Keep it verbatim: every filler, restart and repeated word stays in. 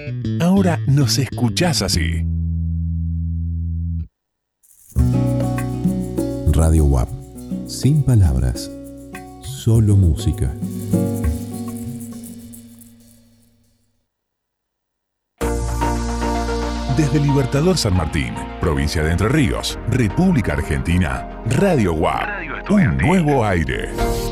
Ahora nos escuchás así. Radio W A P. Sin palabras, solo música. Desde Libertador San Martín, provincia de Entre Ríos, República Argentina, Radio W A P. Un nuevo aire.